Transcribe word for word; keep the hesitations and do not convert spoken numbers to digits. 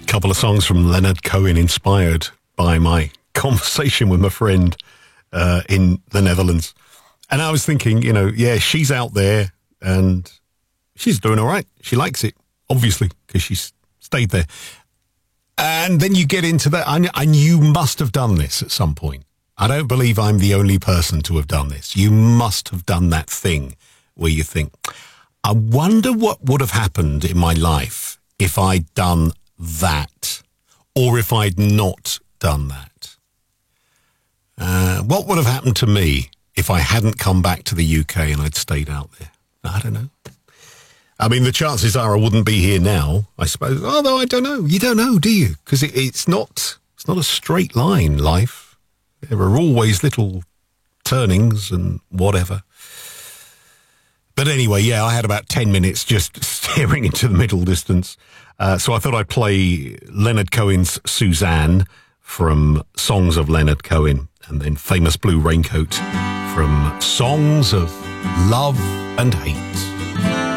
couple of songs from Leonard Cohen inspired by my conversation with my friend uh, in the Netherlands. And I was thinking, you know, yeah, she's out there and she's doing all right. She likes it, obviously, because she's stayed there. And then you get into that, and, and you must have done this at some point. I don't believe I'm the only person to have done this. You must have done that thing where you think, I wonder what would have happened in my life if I'd done that, or if I'd not done that. Uh, what would have happened to me if I hadn't come back to the U K and I'd stayed out there? I don't know. I mean, the chances are I wouldn't be here now, I suppose. Although I don't know. You don't know, do you? Because it, it's not it's not a straight line, life. There are always little turnings and whatever. But anyway, yeah, I had about ten minutes just staring into the middle distance. Uh, so I thought I'd play Leonard Cohen's Suzanne from Songs of Leonard Cohen, and then Famous Blue Raincoat from Songs of Love and Hate.